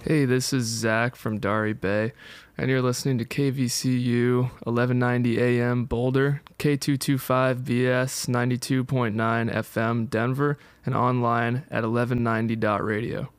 Hey, this is Zach from Dari Bay, and you're listening to KVCU 1190 AM Boulder, K225BS 92.9 FM Denver, and online at 1190.radio.